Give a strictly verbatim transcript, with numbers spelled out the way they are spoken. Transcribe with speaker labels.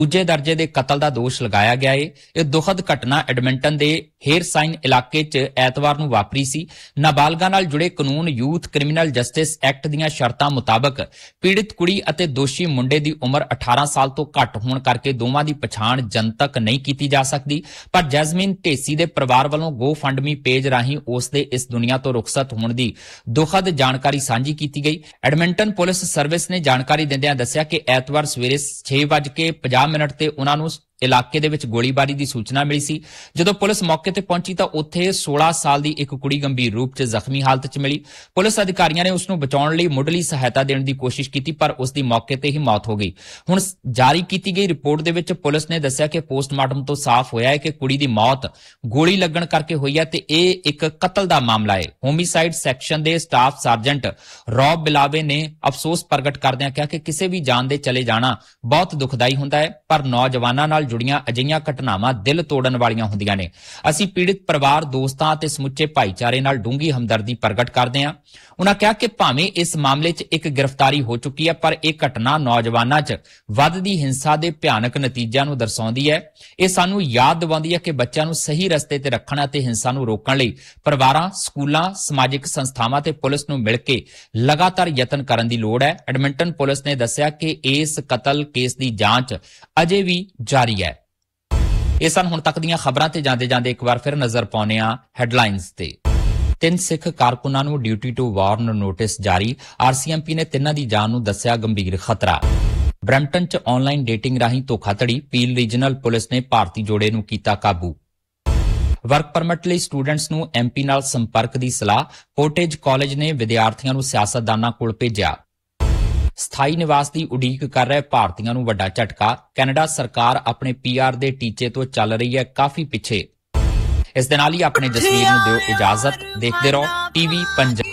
Speaker 1: ਦੂਜੇ ਦਰਜੇ ਦੇ ਕਤਲ ਦਾ ਦੋਸ਼ ਲਗਾਇਆ ਗਿਆ ਏ। ਇਹ ਦੁਖਦ ਘਟਨਾ ਐਡਮਿੰਟਨ ਦੇ ਹੇਅਰਸਾਈਨ ਇਲਾਕੇ 'ਚ ਐਤਵਾਰ ਨੂੰ ਵਾਪਰੀ ਸੀ। ਨਾਬਾਲਗਾਂ ਨਾਲ ਜੁੜੇ ਕਾਨੂੰਨ ਯੂਥ ਕ੍ਰਿਮੀਨਲ ਜਸਟਿਸ ਐਕਟ ਦੀਆਂ ਸ਼ਰਤਾਂ ਮੁਤਾਬਕ ਪੀੜਿਤ ਕੁੜੀ ਅਤੇ ਦੋਸ਼ੀ ਮੁੰਡੇ ਦੀ ਉਮਰ ਅਠਾਰਾਂ ਸਾਲ ਤੋਂ ਘੱਟ ਹੋਣ ਕਰਕੇ ਦੋਵਾਂ ਦੀ ਪਛਾਣ ਜਨਤਕ ਨਹੀਂ ਕੀਤੀ ਜਾ ਸਕਦੀ। ਪਰ ਜੈਸਮੀਨ ਢੇਸੀ ਦੇ ਪਰਿਵਾਰ ਵੱਲੋਂ ਗੋ ਫੰਡਮੀ ਪੇਜ ਰਾਹੀਂ ਉਸ ਦੇ ਇਸ ਦੁਨੀਆ ਤੋਂ ਰੁਖਸਤ ਹੋਣ ਦੀ ਦੁਖਦ ਜਾਣਕਾਰੀ ਸਾਂਝੀ ਕੀਤੀ ਗਈ। ਐਡਮਿੰਟਨ ਪੁਲਿਸ ਸਰਵਿਸ ਨੇ ਜਾਣਕਾਰੀ ਦਿੰਦਿਆਂ ਦੱਸਿਆ ਕਿ ਐਤਵਾਰ ਸਵੇਰੇ ਛੇ ਵੱਜ ਕੇ ਪੰਜਾਹ ਮਿੰਟ ਤੇ ਉਨ੍ਹਾਂ ਨੂੰ ਇਲਾਕੇ ਦੇ ਵਿੱਚ ਗੋਲੀਬਾਰੀ ਦੀ ਸੂਚਨਾ ਮਿਲੀ ਸੀ। ਜਦੋਂ ਪੁਲਿਸ ਮੌਕੇ ਤੇ ਪਹੁੰਚੀ ਤਾਂ ਉੱਥੇ ਸੋਲਾਂ ਸਾਲ ਦੀ ਇੱਕ ਕੁੜੀ ਗੰਭੀਰ ਰੂਪ 'ਚ ਜ਼ਖਮੀ ਹਾਲਤ 'ਚ ਮਿਲੀ। ਪੁਲਿਸ ਅਧਿਕਾਰੀਆਂ ਨੇ ਉਸ ਨੂੰ ਬਚਾਉਣ ਲਈ ਮੁੱਢਲੀ ਸਹਾਇਤਾ ਦੇਣ ਦੀ ਕੋਸ਼ਿਸ਼ ਕੀਤੀ, ਪਰ ਉਸ ਦੀ ਮੌਕੇ ਤੇ ਹੀ ਮੌਤ ਹੋ ਗਈ। ਹੁਣ ਜਾਰੀ ਕੀਤੀ ਗਈ ਰਿਪੋਰਟ ਦੇ ਵਿੱਚ ਪੁਲਿਸ ਨੇ ਦੱਸਿਆ ਕਿ ਪੋਸਟਮਾਰਟਮ ਤੋਂ ਸਾਫ਼ ਹੋਇਆ ਹੈ ਕਿ ਕੁੜੀ ਦੀ ਮੌਤ ਗੋਲੀ ਲੱਗਣ ਕਰਕੇ ਹੋਈ ਹੈ ਤੇ ਇਹ ਇੱਕ ਕਤਲ ਦਾ ਮਾਮਲਾ ਹੈ। ਹੋਮਿਸਾਈਡ ਸੈਕਸ਼ਨ ਦੇ ਸਟਾਫ ਸਰਜੈਂਟ ਰੌਬ ਬਿਲਾਵੇ ਨੇ ਅਫਸੋਸ ਪ੍ਰਗਟ ਕਰਦਿਆਂ ਕਿਹਾ ਕਿ ਕਿਸੇ ਵੀ ਜਾਨ ਦੇ ਚਲੇ ਜਾਣਾ ਬਹੁਤ ਦੁਖਦਾਈ ਹੁੰਦਾ ਹੈ, ਪਰ ਨੌਜਵਾਨਾਂ ਨਾਲ ਜੁੜੀਆਂ ਅਜਿਹੀਆਂ ਘਟਨਾਵਾਂ ਦਿਲ ਤੋੜਨ ਵਾਲੀਆਂ ਹੁੰਦੀਆਂ ਨੇ। ਅਸੀਂ ਪੀੜਿਤ ਪਰਿਵਾਰ, ਦੋਸਤਾਂ ਅਤੇ ਸਮੁੱਚੇ ਭਾਈਚਾਰੇ ਨਾਲ ਡੂੰਘੀ ਹਮਦਰਦੀ ਪ੍ਰਗਟ ਕਰਦੇ ਹਾਂ। ਉਨ੍ਹਾਂ ਕਿਹਾ ਕਿ ਭਾਵੇਂ ਇਸ ਮਾਮਲੇ 'ਚ ਇੱਕ ਗ੍ਰਿਫਤਾਰੀ ਹੋ ਚੁੱਕੀ ਹੈ, ਪਰ ਇਹ ਘਟਨਾ ਨੌਜਵਾਨਾਂ 'ਚ ਵੱਧਦੀ ਹਿੰਸਾ ਦੇ ਭਿਆਨਕ ਨਤੀਜਿਆਂ ਨੂੰ ਦਰਸਾਉਂਦੀ ਹੈ। ਇਹ ਸਾਨੂੰ ਯਾਦ ਦਿਵਾਉਂਦੀ ਹੈ ਕਿ ਬੱਚਿਆਂ ਨੂੰ ਸਹੀ ਰਸਤੇ ਤੇ ਰੱਖਣ ਅਤੇ ਹਿੰਸਾ ਨੂੰ ਰੋਕਣ ਲਈ ਪਰਿਵਾਰਾਂ, ਸਕੂਲਾਂ, ਸਮਾਜਿਕ ਸੰਸਥਾਵਾਂ ਤੇ ਪੁਲਿਸ ਨੂੰ ਮਿਲ ਕੇ ਲਗਾਤਾਰ ਯਤਨ ਕਰਨ ਦੀ ਲੋੜ ਹੈ। ਐਡਮਿੰਟਨ ਪੁਲਿਸ ਨੇ ਦੱਸਿਆ ਕਿ ਇਸ ਕਤਲ ਕੇਸ ਦੀ ਜਾਂਚ ਅਜੇ ਵੀ ਜਾਰੀ ਹੈ। ਇਹ ਸਨ ਹੁਣ ਤੱਕ ਦੀਆਂ ਖਬਰਾਂ ਤੇ ਜਾਂਦੇ ਜਾਂਦੇ ਇੱਕ ਵਾਰ ਫਿਰ ਨਜ਼ਰ ਪਾਉਂਦੇ ਹਾਂ ਹੈਡਲਾਈਨਸ ਤੇ। ਤਿੰਨ ਸਿੱਖ ਕਾਰਕੁਨਾਂ ਨੂੰ ਡਿਊਟੀ ਟੂ ਵਾਰਨ ਨੋਟਿਸ ਜਾਰੀ। ਆਰਸੀਐਮਪੀ ਨੇ ਤਿੰਨਾਂ ਦੀ ਜਾਨ ਨੂੰ ਦੱਸਿਆ ਗੰਭੀਰ ਖਤਰਾ। ਬਰੈਂਪਟਨ 'ਚ ਆਨਲਾਈਨ ਡੇਟਿੰਗ ਰਾਹੀਂ ਧੋਖਾਧੜੀ, ਪੀਲ ਰੀਜਨਲ ਪੁਲਿਸ ਨੇ ਭਾਰਤੀ ਜੋੜੇ ਨੂੰ ਕੀਤਾ ਕਾਬੂ। ਵਰਕ ਪਰਮਿਟ ਲਈ ਸਟੂਡੈਂਟਸ ਨੂੰ ਐਮਪੀ ਨਾਲ ਸੰਪਰਕ ਦੀ ਸਲਾਹ। ਪੋਰਟੇਜ ਕਾਲਜ ਨੇ ਵਿਦਿਆਰਥੀਆਂ ਨੂੰ ਸਿਆਸਤਦਾਨਾਂ ਕੋਲ ਭੇਜਿਆ। ਸਥਾਈ ਨਿਵਾਸ ਦੀ ਉਡੀਕ ਕਰ ਰਹੇ ਭਾਰਤੀਆਂ ਨੂੰ ਵੱਡਾ ਝਟਕਾ। ਕੈਨੇਡਾ ਸਰਕਾਰ ਆਪਣੇ ਪੀਆਰ ਦੇ ਟੀਚੇ ਤੋਂ ਚੱਲ ਰਹੀ ਹੈ ਕਾਫੀ ਪਿੱਛੇ। ਇਸ ਦੇ ਨਾਲ ਹੀ ਆਪਣੇ ਜਸਵੀਰ ਨੂੰ ਦਿਓ ਇਜਾਜ਼ਤ। ਦੇਖਦੇ ਰਹੋ ਟੀਵੀ ਪੰਜਾਬ।